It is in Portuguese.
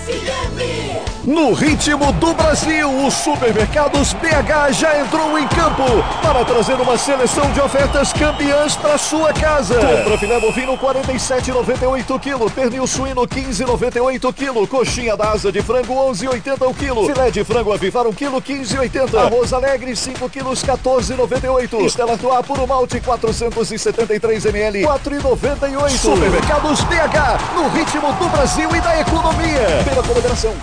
No ritmo do Brasil, o Supermercados BH já entrou em campo para trazer uma seleção de ofertas campeãs para sua casa. Compra filé bovino 47,98 kg, pernil suíno 15,98 kg, coxinha da asa de frango 11,80 o quilo, filé de frango avivar 1 kg 15,80, arroz alegre 5 kg 14,98, Stella Artois puro malte 473 ml 4,98. Supermercados BH, no ritmo do Brasil e da economia. Pela moderação.